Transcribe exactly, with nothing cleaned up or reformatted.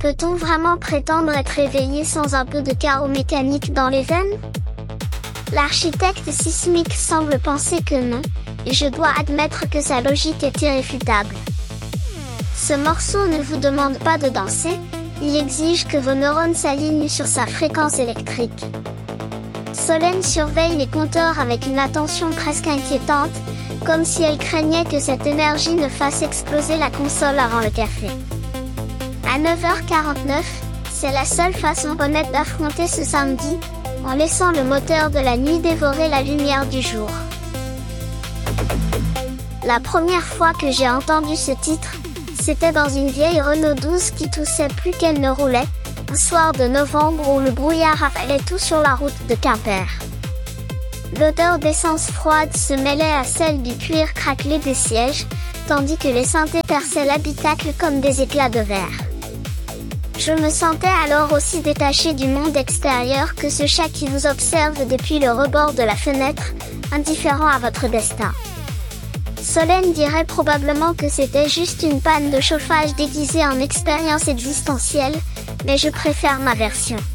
Peut-on vraiment prétendre être éveillé sans un peu de chaos mécanique dans les veines? L'architecte sismique semble penser que non, et je dois admettre que sa logique est irréfutable. Ce morceau ne vous demande pas de danser, il exige que vos neurones s'alignent sur sa fréquence électrique. Solène surveille les compteurs avec une attention presque inquiétante, comme si elle craignait que cette énergie ne fasse exploser la console avant le café. À neuf heures quarante-neuf, c'est la seule façon honnête d'affronter ce samedi, en laissant le moteur de la nuit dévorer la lumière du jour. La première fois que j'ai entendu ce titre, c'était dans une vieille Renault douze qui toussait plus qu'elle ne roulait, un soir de novembre où le brouillard avalait tout sur la route de Quimper. L'odeur d'essence froide se mêlait à celle du cuir craquelé des sièges, tandis que les synthés perçaient l'habitacle comme des éclats de verre. Je me sentais alors aussi détaché du monde extérieur que ce chat qui vous observe depuis le rebord de la fenêtre, indifférent à votre destin. Solène dirait probablement que c'était juste une panne de chauffage déguisée en expérience existentielle, mais je préfère ma version.